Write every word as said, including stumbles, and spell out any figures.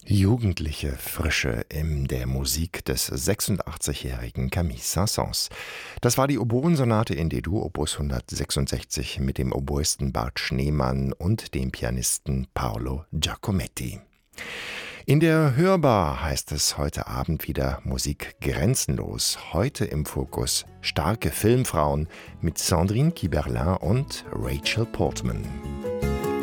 Jugendliche Frische in der Musik des sechsundachtzigjährigen Camille Saint-Saëns. Das war die Oboensonate in D-Dur Opus hundertsechsundsechzig mit dem Oboisten Bart Schneemann und dem Pianisten Paolo Giacometti. In der Hörbar heißt es heute Abend wieder Musik grenzenlos. Heute im Fokus starke Filmfrauen mit Sandrine Kiberlin und Rachel Portman.